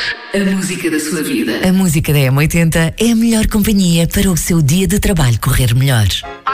a música da sua vida. A música da M80 é a melhor companhia para o seu dia de trabalho correr melhor.